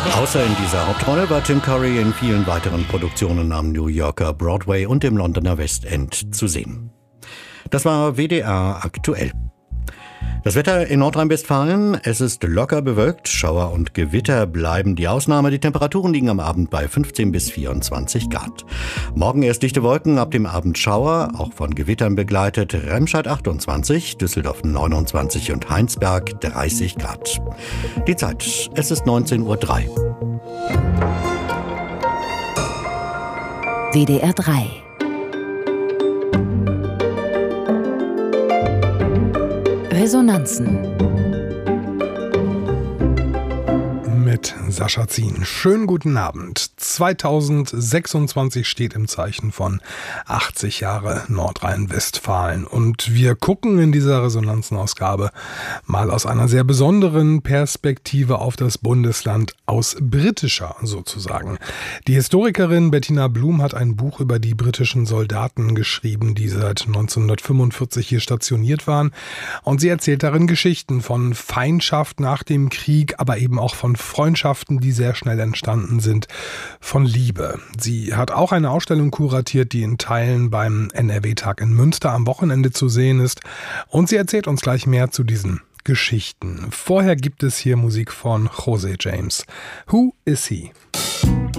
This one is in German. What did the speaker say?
Außer in dieser Hauptrolle war Tim Curry in vielen weiteren Produktionen am New Yorker Broadway und im Londoner West End zu sehen. Das war WDR aktuell. Das Wetter in Nordrhein-Westfalen: es ist locker bewölkt, Schauer und Gewitter bleiben die Ausnahme. Die Temperaturen liegen am Abend bei 15 bis 24 Grad. Morgen erst dichte Wolken, ab dem Abend Schauer, auch von Gewittern begleitet. Remscheid 28, Düsseldorf 29 und Heinsberg 30 Grad. Die Zeit: es ist 19:03 Uhr. WDR 3 Resonanzen mit Sascha Zien. Schönen guten Abend. 2026 steht im Zeichen von 80 Jahre Nordrhein-Westfalen. Und wir gucken in dieser Resonanzenausgabe mal aus einer sehr besonderen Perspektive auf das Bundesland, aus britischer sozusagen. Die Historikerin Bettina Blum hat ein Buch über die britischen Soldaten geschrieben, die seit 1945 hier stationiert waren. Und sie erzählt darin Geschichten von Feindschaft nach dem Krieg, aber eben auch von Freundschaften, die sehr schnell entstanden sind, von Liebe. Sie hat auch eine Ausstellung kuratiert, die in Teilen beim NRW-Tag in Münster am Wochenende zu sehen ist. Und sie erzählt uns gleich mehr zu diesen Geschichten. Vorher gibt es hier Musik von José James. Who is he?